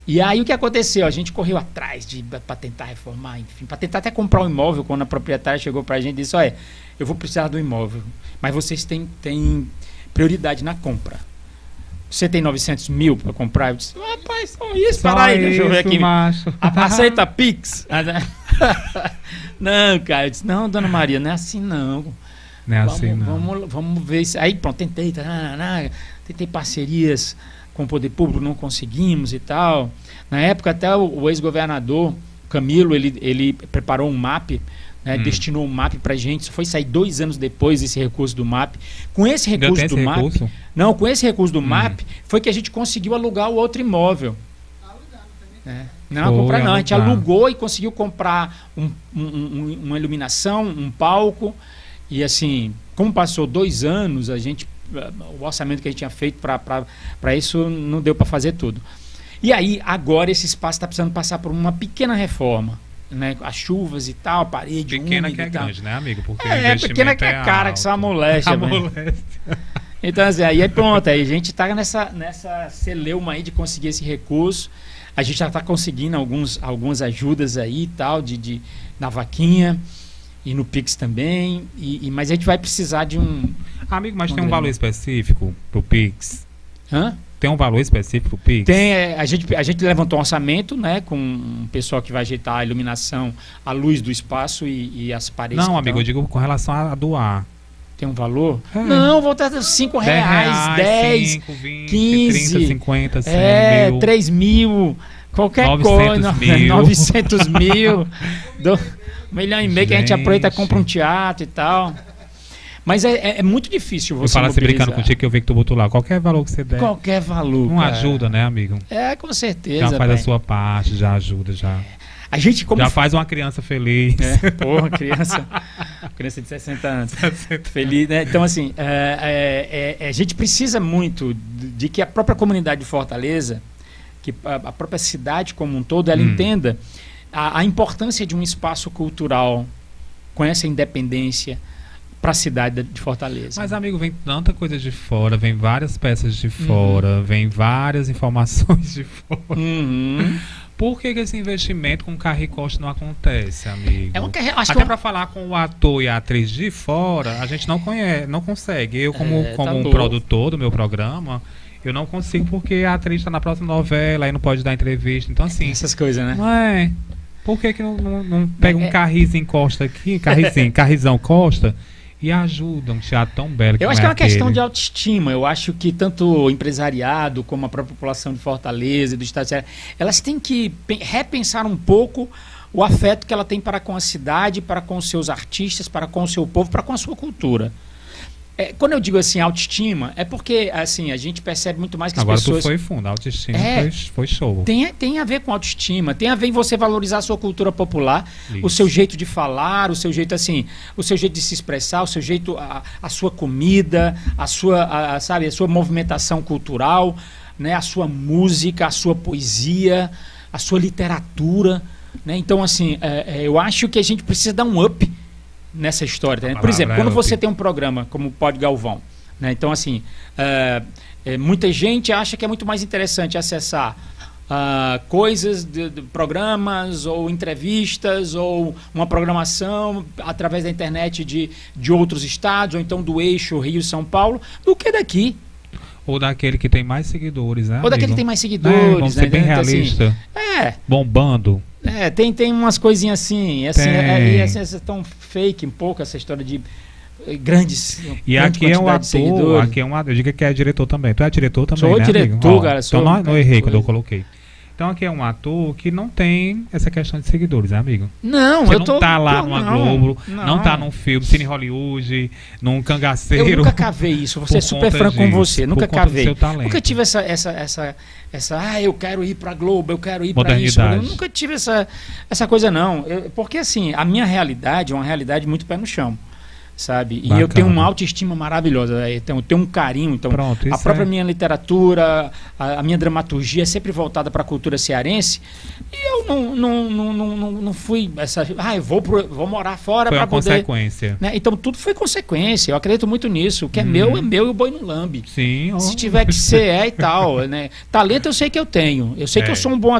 E aí o que aconteceu? A gente correu atrás para tentar reformar, enfim, para tentar até comprar um imóvel, quando a proprietária chegou para a gente e disse, olha, eu vou precisar do imóvel, mas vocês têm prioridade na compra. Você tem 900 mil para comprar? Eu disse, rapaz, só isso, para aí, deixa eu ver aqui. Macho. Aceita Pix? Não, cara, eu disse, não, dona Maria, não é assim não. Não é assim não. Vamos ver isso. Aí pronto, tentei parcerias com o poder público, não conseguimos e tal. Na época até o ex-governador Camilo, ele preparou um MAP, né, destinou um MAP pra gente. Isso foi sair 2 anos depois esse recurso do MAP. Com esse recurso do MAP, recurso? Não, com esse recurso do MAP foi que a gente conseguiu alugar o outro imóvel. Não, comprar não. A gente alugou e conseguiu comprar uma iluminação, um palco. E assim, como passou 2 anos, o orçamento que a gente tinha feito para isso não deu para fazer tudo. E aí, agora esse espaço está precisando passar por uma pequena reforma, né? As chuvas e tal, a parede pequena que é grande, né, amigo? Porque pequena que é cara, que só a moléstia. Então, assim, aí pronto, aí a gente está nessa celeuma aí de conseguir esse recurso. A gente já está conseguindo algumas ajudas aí e tal, na vaquinha. E no Pix também, mas a gente vai precisar de um... Amigo, mas tem um valor específico pro Pix? Hã? Tem um valor específico pro Pix? Tem, a gente levantou um orçamento, né, com um pessoal que vai ajeitar a iluminação, a luz do espaço e as paredes. Não, amigo, eu digo com relação a doar. Tem um valor? Não, vou dar R$5, 10, 5, 20, 15, 30, 50, 100 mil. 3 mil, qualquer 900 coisa. Mil. 900 mil. 1,5 milhão que a gente aproveita e compra um teatro e tal. Mas é muito difícil você mobilizar. Eu falo assim, brincando contigo, que eu vi que tu botou lá. Qualquer valor que você der. Qualquer valor. Não ajuda, né, amigo? Com certeza. Já faz a sua parte, já ajuda, já. A gente, já faz uma criança feliz. Porra, criança de 60 anos. Feliz, né? Então, assim, a gente precisa muito de que a própria comunidade de Fortaleza, que a própria cidade como um todo, ela entenda a importância de um espaço cultural com essa independência para a cidade de Fortaleza. Mas, amigo, vem tanta coisa de fora, vem várias peças de fora, vem várias informações de fora. Por que esse investimento com Carrie Costa não acontece, amigo? Até para falar com o ator e a atriz de fora, a gente não consegue. Eu, como um produtor do meu programa, eu não consigo porque a atriz está na próxima novela e não pode dar entrevista. Então, assim... Essas coisas, né? Não é... Por que não pega um Carrizinho Costa aqui, Carrizão Costa, e ajuda um teatro tão belo que eu acho que é uma questão de autoestima. Eu acho que tanto o empresariado como a própria população de Fortaleza e do estado de Ceará, elas têm que repensar um pouco o afeto que ela tem para com a cidade, para com os seus artistas, para com o seu povo, para com a sua cultura. Quando eu digo assim, autoestima, é porque assim, a gente percebe muito mais que as pessoas... Agora tu foi fundo, a autoestima foi show. Tem a ver com autoestima, tem a ver em você valorizar a sua cultura popular, o seu jeito de falar, o seu jeito assim, o seu jeito de se expressar, o seu jeito, a sua comida, a sua movimentação cultural, né, a sua música, a sua poesia, a sua literatura, né? Então, assim, eu acho que a gente precisa dar um up nessa história, né? Por exemplo, quando você tem um programa como o Pod Galvão, né? Então, assim, muita gente acha que é muito mais interessante acessar coisas de programas ou entrevistas ou uma programação através da internet de outros estados, ou então do eixo Rio-São Paulo, do que daqui. Ou daquele que tem mais seguidores, né? Ou daquele que tem mais seguidores. Vamos ser bem realista. Assim, bombando. Tem umas coisinhas assim, assim, tão fake um pouco essa história de grandes. E aqui é um ator, eu digo que é diretor também. Tu é diretor também, sou, né, diretor, amigo? cara. Então não errei quando eu coloquei. Então aqui é um ator que não tem essa questão de seguidores, né, amigo? Não, você não tá lá numa Globo, não tá num filme, Cine Hollywood, num Cangaceiro. Eu nunca cavei isso, vou ser super franco com você, nunca cavei. Nunca tive essa eu quero ir pra Globo, eu quero ir pra isso. Eu nunca tive essa coisa, não. Porque assim, a minha realidade é uma realidade muito pé no chão. sabe? Bacana. E eu tenho uma autoestima maravilhosa, então eu tenho um carinho, então Pronto, a própria minha literatura, a minha dramaturgia é sempre voltada para a cultura cearense, e eu não fui eu vou morar fora para poder... Foi uma consequência. Né? Então tudo foi consequência, eu acredito muito nisso, o que é meu e o boi não lambe. Sim. Se tiver que ser, e tal, né? Talento eu sei que eu tenho, eu sei que eu sou um bom